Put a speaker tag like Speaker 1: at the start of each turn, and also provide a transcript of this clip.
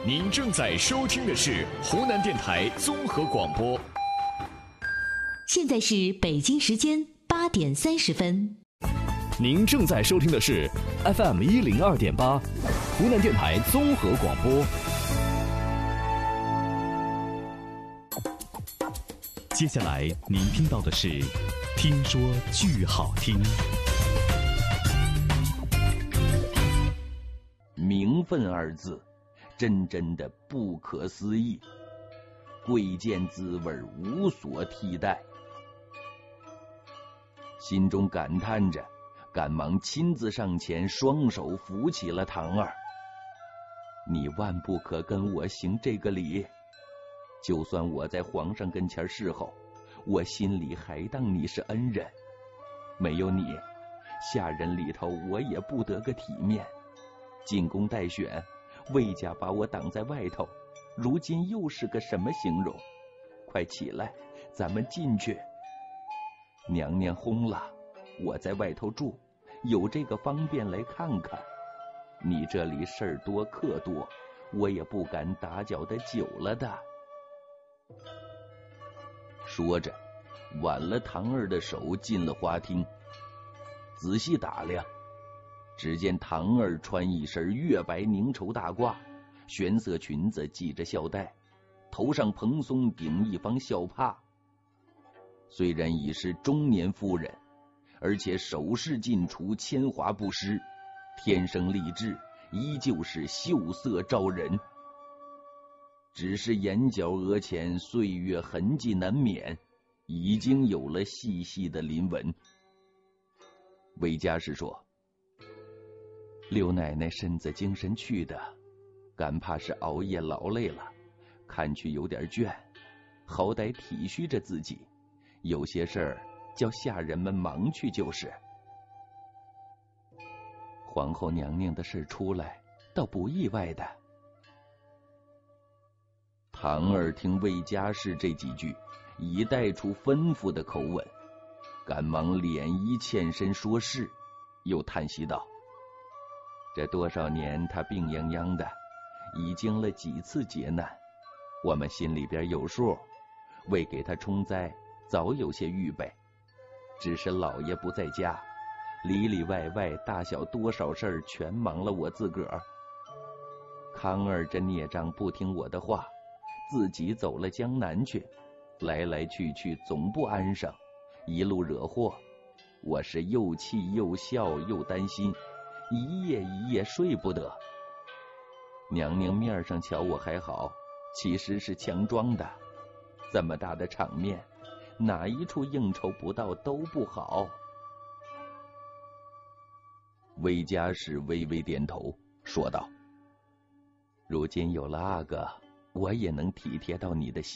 Speaker 1: 您正在收听的是湖南电台综合广播。
Speaker 2: 现在是北京时间8点30分。
Speaker 1: 您正在收听的是 FM 102.8，湖南电台综合广播。接下来您听到的是听说剧好听。
Speaker 3: 名分二字真的不可思议，贵贱滋味无所替代。心中感叹着，赶忙亲自上前，双手扶起了唐儿。你万不可跟我行这个礼，就算我在皇上跟前侍候，我心里还当你是恩人。没有你，下人里头我也不得个体面。进宫待选，魏家把我挡在外头，如今又是个什么形容？快起来，咱们进去。娘娘轰了，我在外头住，有这个方便来看看。你这里事儿多客多，我也不敢打搅的久了的。说着，挽了唐儿的手进了花厅，仔细打量，只见唐儿穿一身月白凝绸大褂，玄色裙子系着孝带，头上蓬松顶一方孝帕。虽然已是中年妇人，而且首饰尽除，铅华不施，天生丽质，依旧是秀色招人。只是眼角额前岁月痕迹难免，已经有了细细的鳞纹。魏家士说，刘奶奶身子精神去的，赶怕是熬夜劳累了，看去有点倦，好歹体恤着自己，有些事儿叫下人们忙去就是。皇后娘娘的事出来，倒不意外的。唐儿听魏家士这几句，已带出吩咐的口吻，赶忙脸一欠身说是，又叹息道：这多少年他病殃殃的，已经了几次劫难，我们心里边有数，为给他冲灾早有些预备，只是老爷不在家，里里外外大小多少事儿全忙了我自个儿。康儿这孽障不听我的话，自己走了江南去，来来去去总不安生，一路惹祸，我是又气又笑又担心，一夜一夜睡不得。娘娘面上瞧我还好，其实是强装的，这么大的场面，哪一处应酬不到都不好。魏家士微微点头说道，如今有了阿哥，我也能体贴到你的心。